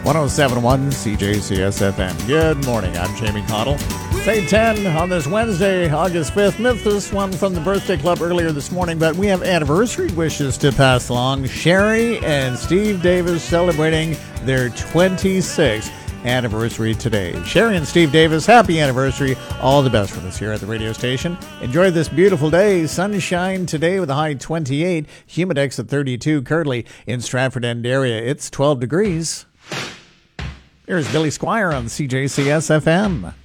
1071 CJCS FM. Good morning. I'm Jamie Cottle. It's 8:10 on this Wednesday, August 5th. Missed this one from the birthday club earlier this morning, but we have anniversary wishes to pass along. Sherry and Steve Davis celebrating their 26th anniversary today. Sherry and Steve Davis, happy anniversary. All the best from us here at the radio station. Enjoy this beautiful day. Sunshine today with a high 28. Humidex at 32. Currently in Stratford End area, it's 12 degrees. Here's Billy Squire on CJCS FM.